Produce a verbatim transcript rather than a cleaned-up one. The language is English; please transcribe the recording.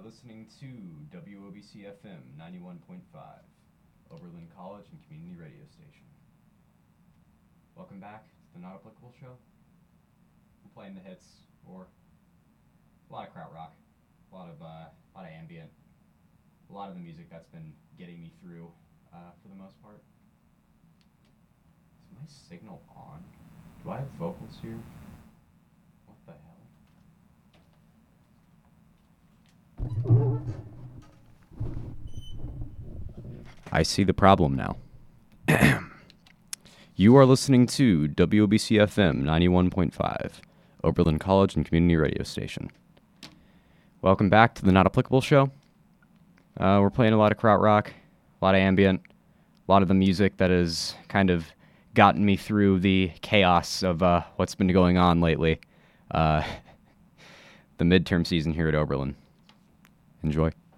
listening to W O B C F M ninety-one point five, Oberlin College and Community Radio Station. Welcome back to the Not Applicable Show. We're playing the hits, or a lot of krautrock, a lot of uh, a lot of ambient, a lot of the music that's been getting me through uh, for the most part. Is my signal on? Do I have vocals here? What the hell? I see the problem now. You are listening to W O B C F M ninety-one point five, Oberlin College and Community Radio Station. Welcome back to the Not Applicable Show. Uh, we're playing a lot of krautrock, a lot of ambient, a lot of the music that has kind of gotten me through the chaos of uh, what's been going on lately. Uh, the midterm season here at Oberlin. Enjoy.